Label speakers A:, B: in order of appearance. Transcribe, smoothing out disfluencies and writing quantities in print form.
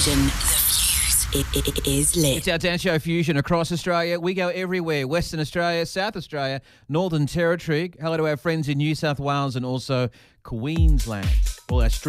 A: Fusion. The Fuse. It is lit.
B: It's our dance show Fusion across Australia. We go everywhere. Western Australia, South Australia, Northern Territory. Hello to our friends in New South Wales and also Queensland. All our